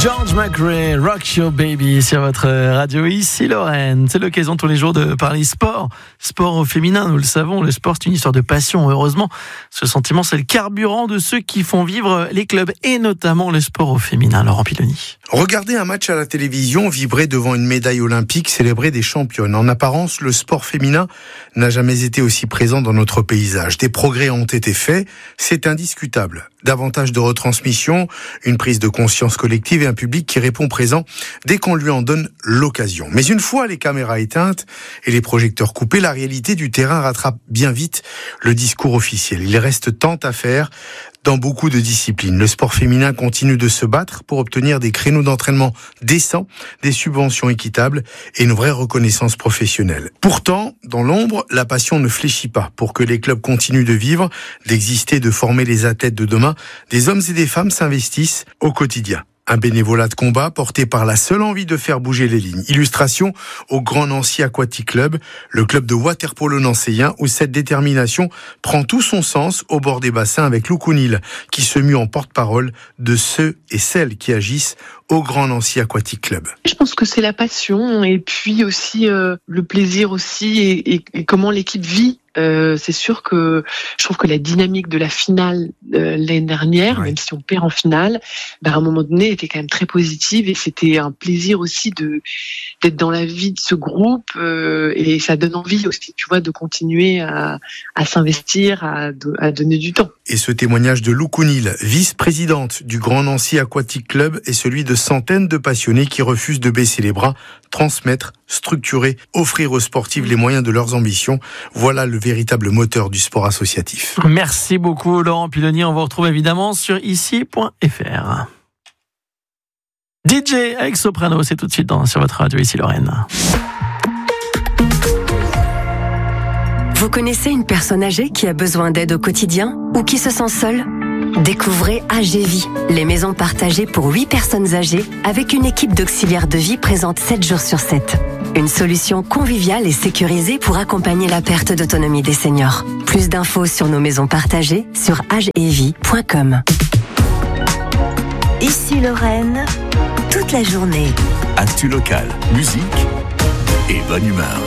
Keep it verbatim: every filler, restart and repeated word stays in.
George McRae, Rock Your Baby sur votre radio ici Lorraine. C'est l'occasion tous les jours de parler sport. Sport au féminin, nous le savons, le sport c'est une histoire de passion. Heureusement, ce sentiment c'est le carburant de ceux qui font vivre les clubs et notamment le sport au féminin. Laurent Piloni. Regarder un match à la télévision, vibrer devant une médaille olympique, célébrer des championnes. En apparence, le sport féminin n'a jamais été aussi présent dans notre paysage. Des progrès ont été faits, c'est indiscutable. Davantage de retransmission, une prise de conscience collective et un public qui répond présent dès qu'on lui en donne l'occasion. Mais une fois les caméras éteintes et les projecteurs coupés, la réalité du terrain rattrape bien vite le discours officiel. Il reste tant à faire dans beaucoup de disciplines. Le sport féminin continue de se battre pour obtenir des créneaux d'entraînement décents, des subventions équitables et une vraie reconnaissance professionnelle. Pourtant, dans l'ombre, la passion ne fléchit pas. Pour que les clubs continuent de vivre, d'exister, de former les athlètes de demain, des hommes et des femmes s'investissent au quotidien. Un bénévolat de combat porté par la seule envie de faire bouger les lignes. Illustration au Grand Nancy Aquatic Club, le club de water-polo nancéen, où cette détermination prend tout son sens au bord des bassins avec Lou Counil, qui se mue en porte-parole de ceux et celles qui agissent au Grand Nancy Aquatic Club. Je pense que c'est la passion et puis aussi euh, le plaisir aussi et, et, et comment l'équipe vit. Euh, c'est sûr que je trouve que la dynamique de la finale euh, l'année dernière, ouais. même si on perd en finale, ben, à un moment donné, était quand même très positive et c'était un plaisir aussi de d'être dans la vie de ce groupe euh, et ça donne envie aussi, tu vois, de continuer à, à s'investir, à, à donner du temps. Et ce témoignage de Lou Counil, vice-présidente du Grand Nancy Aquatic Club, est celui de centaines de passionnés qui refusent de baisser les bras, transmettre, structurer, offrir aux sportifs les moyens de leurs ambitions. Voilà le véritable moteur du sport associatif. Merci beaucoup Laurent Piloni. On vous retrouve évidemment sur ici point f r. D J avec Soprano, c'est tout de suite dans, sur votre radio ici Lorraine. Vous connaissez une personne âgée qui a besoin d'aide au quotidien ou qui se sent seule ? Découvrez A G Vie, les maisons partagées pour huit personnes âgées avec une équipe d'auxiliaires de vie présente sept jours sur sept. Une solution conviviale et sécurisée pour accompagner la perte d'autonomie des seniors. Plus d'infos sur nos maisons partagées sur a g vie point com. Ici Lorraine, toute la journée. Actu locale, musique et bonne humeur.